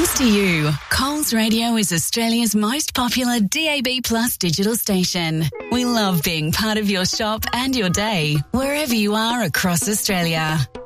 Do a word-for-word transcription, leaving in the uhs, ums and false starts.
Thanks to you, Coles Radio is Australia's most popular D A B Plus digital station. We love being part of your shop and your day, wherever you are across Australia.